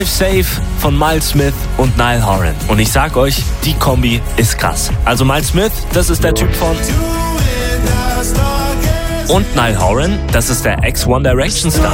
Safe von Miles Smith und Niall Horan. Und ich sag euch, die Kombi ist krass. Also Miles Smith, das ist der Typ von... Und Niall Horan, das ist der Ex-One Direction Star.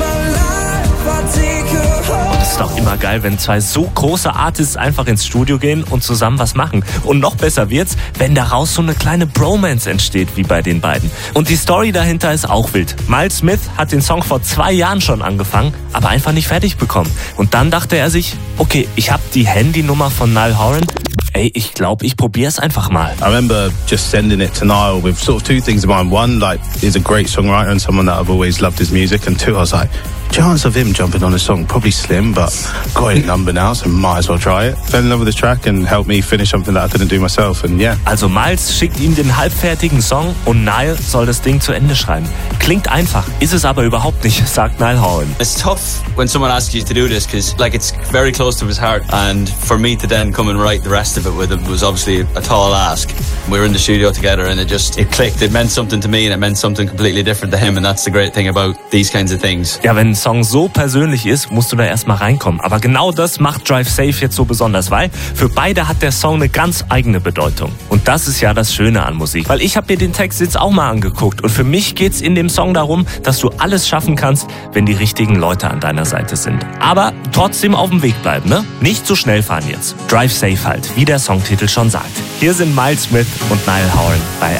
Und es ist auch immer geil, wenn zwei so große Artists einfach ins Studio gehen und zusammen was machen. Und noch besser wird's, wenn daraus so eine kleine Bromance entsteht, wie bei den beiden. Und die Story dahinter ist auch wild. Miles Smith hat den Song vor 2 Jahren schon angefangen, aber einfach nicht fertig bekommen. Und dann dachte er sich, okay, ich habe die Handynummer von Niall Horan. Ey, ich glaube, ich probier's einfach mal. I remember just sending it to Niall with sort of 2 things in mind. One, like, he's a great songwriter and someone that I've always loved his music. And 2, I was like, chance of him jumping on a song, probably slim, but got a number now, so might as well try it. Fell in love with the track and helped me finish something that I couldn't do myself, and yeah. Also Miles schickt ihm den halbfertigen Song und Niall soll das Ding zu Ende schreiben. Klingt einfach, ist es aber überhaupt nicht, sagt Niall Horan. It's tough when someone asks you to do this, because like it's very close to his heart, and for me to then come and write the rest of it with him was obviously a tall ask. We were in the studio together and it clicked. It meant something to me and it meant something completely different to him, and that's the great thing about these kinds of things. Ja, wenn ein Song so persönlich ist, musst du da erstmal reinkommen. Aber genau das macht Drive Safe jetzt so besonders, weil für beide hat der Song eine ganz eigene Bedeutung. Und das ist ja das Schöne an Musik. Weil ich habe mir den Text jetzt auch mal angeguckt und für mich geht's in dem Song darum, dass du alles schaffen kannst, wenn die richtigen Leute an deiner Seite sind. Aber trotzdem auf dem Weg bleiben, ne? Nicht zu schnell fahren jetzt. Drive Safe halt, wie der Songtitel schon sagt. Hier sind Miles Smith und Niall Horan bei